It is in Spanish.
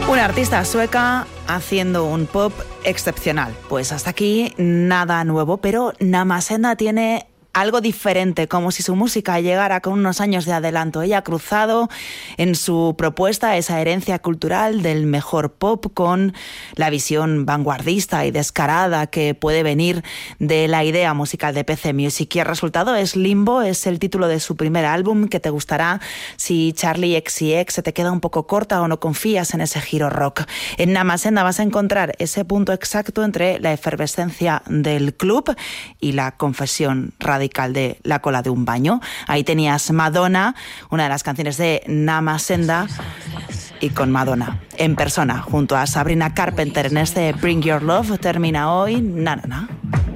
Una artista sueca haciendo un pop excepcional. Pues hasta aquí nada nuevo, pero Namasenda tiene algo diferente, como si su música llegara con unos años de adelanto. Ella ha cruzado en su propuesta esa herencia cultural del mejor pop con la visión vanguardista y descarada que puede venir de la idea musical de PC Music. Y el resultado es Limbo, es el título de su primer álbum, que te gustará si Charli XCX se te queda un poco corta o no confías en ese giro rock. En Namasenda vas a encontrar ese punto exacto entre la efervescencia del club y la confesión radical de la cola de un baño. Ahí tenías Madonna, una de las canciones de Namasenda, y con Madonna en persona junto a Sabrina Carpenter en este Bring Your Love termina hoy Na Na Na.